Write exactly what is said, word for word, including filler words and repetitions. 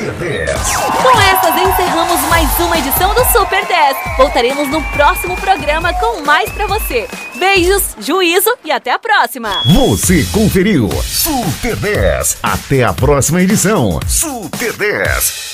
Super dez. Com essas encerramos mais uma edição do Super dez. Voltaremos no próximo programa com mais pra você. Beijos, juízo e até a próxima. Você conferiu Super dez. Até a próxima edição. Super dez.